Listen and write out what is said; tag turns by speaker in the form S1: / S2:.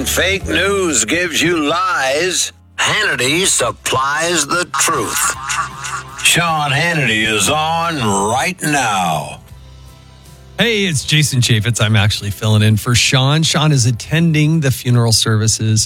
S1: fake news gives you lies, Hannity supplies the truth. Sean Hannity is on right now.
S2: Hey, it's Jason Chaffetz. I'm actually filling in for Sean. Sean is attending the funeral services